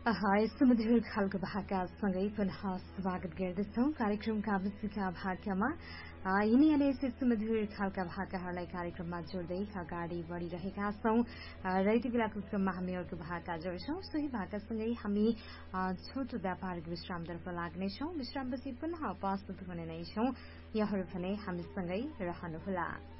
सुमधुर खालको भाकासँगै पुनः स्वागत गर्दछौ कार्यक्रमका विशिका भाकामा यिनी अनेक सुमधुर खालका भाकाहरूलाई कार्यक्रममा जोड्दै अगाडि बढ़िरहेका छौं र यति बेलाको क्रममा हामी अर्को भाका जोड्छौं। सोही भाकासँगै हामी छोटो व्यापारिक विश्रामतर्फ लाग्नेछौं। विश्रामपछि पुनः उपस्थित हुने नै छौं। यहाँहरू भने हामीसँगै रहनुहोला।